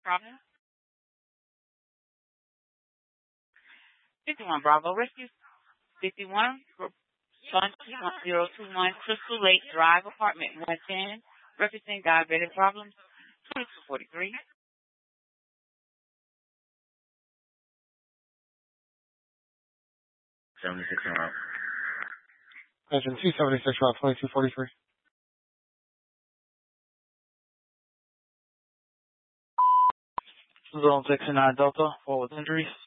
Problem. 51 Bravo Rescue. 51 Sun 021 Crystal Lake Drive, Apartment 110, referencing diabetic problems. 2243. 76 Route. Engine 276 Route 2243. Zone 69 Delta, 4 with injuries.